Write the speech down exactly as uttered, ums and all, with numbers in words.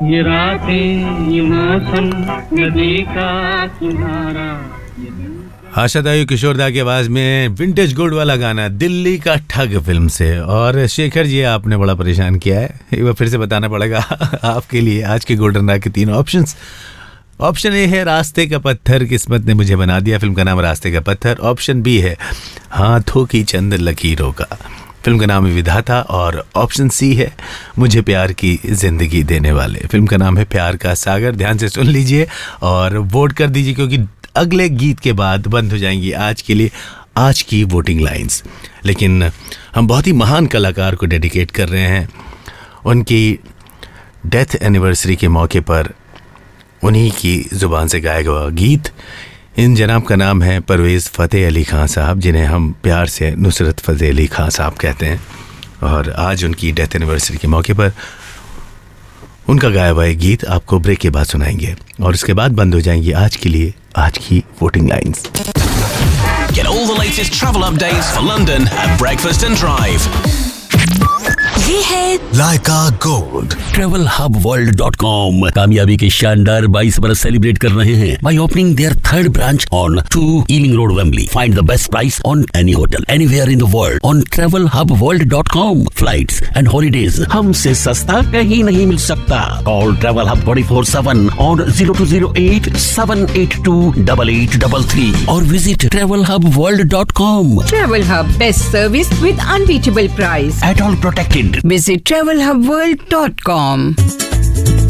ये रातें ये मौसम नदी का किनारा। आशादायी किशोरदा की आवाज में विंटेज गोल्ड वाला गाना दिल्ली का ठग फिल्म से। और शेखर जी आपने बड़ा परेशान किया है, एक बार फिर से बताना पड़ेगा आपके लिए आज के गोल्डन राह के तीन ऑप्शंस। ऑप्शन ए है रास्ते का पत्थर, किस्मत ने मुझे बना दिया, फिल्म का नाम रास्ते का पत्थर। ऑप्शन बी है हाथों की चंद लकीरों का, फिल्म का नाम है विधाता। और ऑप्शन सी है मुझे प्यार की जिंदगी देने वाले, फिल्म का नाम है प्यार का सागर। ध्यान से सुन लीजिए और वोट कर दीजिए, क्योंकि अगले गीत के बाद बंद हो जाएंगी आज के लिए आज की वोटिंग लाइंस। लेकिन हम बहुत ही महान कलाकार को डेडिकेट कर रहे हैं, उनकी डेथ एनिवर्सरी के मौके पर उन्हीं की ज़ुबान से गाया गया गीत। इन जनाब का नाम है परवेज़ फ़तेह अली खां साहब, जिन्हें हम प्यार से नुसरत फ़तेह अली खां साहब कहते हैं। और आज उनकी डेथ एनिवर्सरी के मौके पर उनका गाया हुआ गीत आपको ब्रेक के बाद सुनाएंगे और उसके बाद बंद हो जाएंगी आज के लिए आज की voting lines. Get all the latest travel updates for London at Breakfast and Drive. ये है लाइका gold. Travel hub world dot com कामयाबी के शानदार बाईस बरस सेलिब्रेट कर रहे हैं by opening their third branch on two Ealing Road, Wembley. Find the best price on any hotel anywhere in the world on travel hub world dot com. Flights and holidays हमसे सस्ता कहीं नहीं मिल सकता। Call Travel Hub twenty-four seven on zero two zero eight seven eight two eight eight three three or visit travel hub world dot com. Travel Hub, best service with unbeatable price. At all protected. Visit travel hub world dot com.